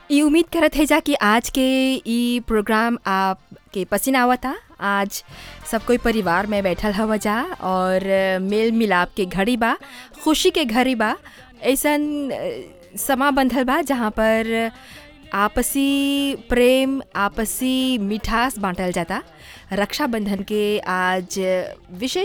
ई उम्मीद करत है जा कि आज के ई प्रोग्राम आपके पसंद आवता। आज सब कोई परिवार में बैठल हवा जा और मेल मिलाप के घड़ी बा, खुशी के घड़ी बा। ऐसन समा बंधल बा जहाँ पर आपसी प्रेम, आपसी मिठास बांटल जाता। रक्षाबंधन के आज विशेष